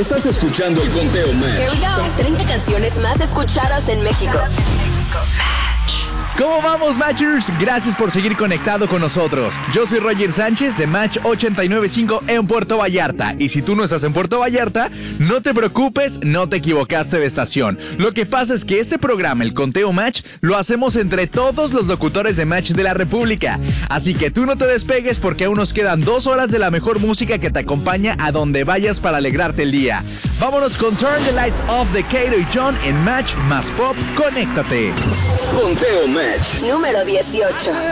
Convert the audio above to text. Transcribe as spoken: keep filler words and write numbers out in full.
Estás escuchando el Conteo Match. Here we go. Las treinta canciones más escuchadas en México. ¿Cómo vamos, Matchers? Gracias por seguir conectado con nosotros. Yo soy Roger Sánchez de Match ochenta y nueve punto cinco en Puerto Vallarta. Y si tú no estás en Puerto Vallarta, no te preocupes, no te equivocaste de estación. Lo que pasa es que este programa, el Conteo Match, lo hacemos entre todos los locutores de Match de la República. Así que tú no te despegues porque aún nos quedan dos horas de la mejor música que te acompaña a donde vayas para alegrarte el día. Vámonos con Turn the Lights Off de Kato y John en Match más Pop. Conéctate. Conteo Match. Número dieciocho.